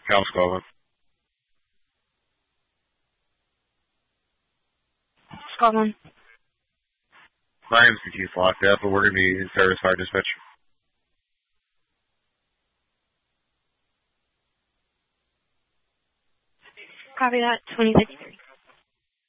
House calling. Scotland. My MCT's locked up, but we're going to be in service fire dispatch. Copy that, 2053.